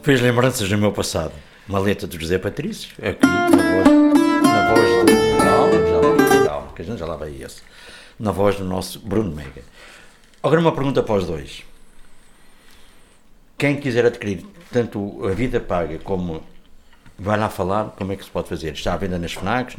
Fez lembranças do meu passado. Uma letra do José Patrício, aqui, na voz do... Calma, que a gente já lá vai esse. Na voz do nosso Bruno Mega. Agora uma pergunta para os dois. Quem quiser adquirir tanto a Vida Paga como vai lá falar, como é que se pode fazer? Está à venda nas FNACs?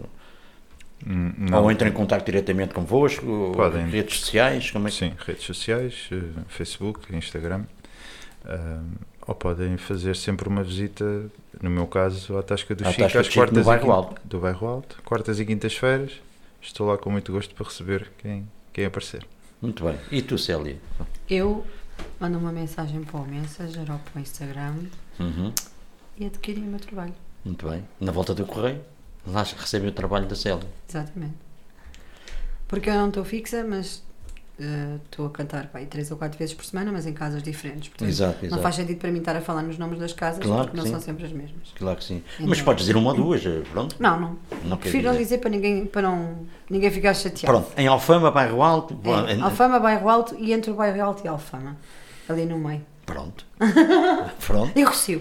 Ou entra em contato diretamente convosco? Podem. Redes sociais? Como é que... Sim, redes sociais, Facebook, Instagram. Ou podem fazer sempre uma visita, no meu caso, à Tasca do Chico, às quartas do Bairro Alto. Do Bairro Alto, quartas e quintas-feiras. Estou lá com muito gosto para receber quem aparecer. Muito bem. E tu, Célia? Eu mando uma mensagem para o Messenger ou para o Instagram e adquiri o meu trabalho. Muito bem. Na volta do correio, lá recebem o trabalho da Célia. Exatamente. Porque eu não estou fixa, mas estou a cantar 3 ou 4 vezes por semana, mas em casas diferentes. Portanto, Exato. não faz sentido para mim estar a falar nos nomes das casas, Claro porque não sim. são sempre as mesmas. Claro que sim. Então, Mas podes dizer uma ou duas, pronto. Não. Não Prefiro quer não dizer para ninguém ficar chateado. Pronto, em Alfama, Bairro Alto. Alfama, Bairro Alto e entre o Bairro Alto e Alfama. Ali no meio. Pronto. Pronto. E Rocio.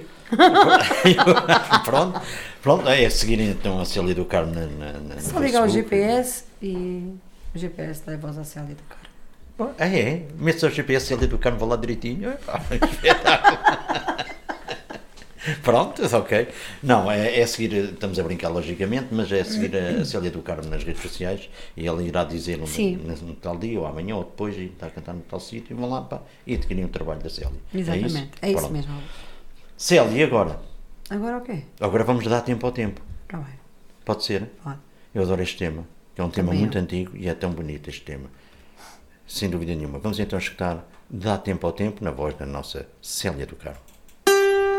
Pronto. É seguir então a Célia do Carmo na Só ligar o GPS e o GPS leva-os à Célia do Carmo. Metes o GPS Célia do Carmo, vou lá direitinho. Pronto, ok. Não, é seguir, estamos a brincar logicamente, mas é seguir a Célia do Carmo nas redes sociais e ela irá dizer no tal dia, ou amanhã, ou depois, e está a cantar no tal sítio, e vão lá e adquirir o trabalho da Célia. Exatamente, é isso mesmo. Célia, e agora? Agora o quê? Agora vamos dar tempo ao tempo. Está bem. Pode ser? Pode. Eu adoro este tema, que é um tema Também muito eu. antigo e é tão bonito este tema. Sem dúvida nenhuma. Vamos então escutar Dá Tempo ao Tempo na voz da nossa Célia do Carmo.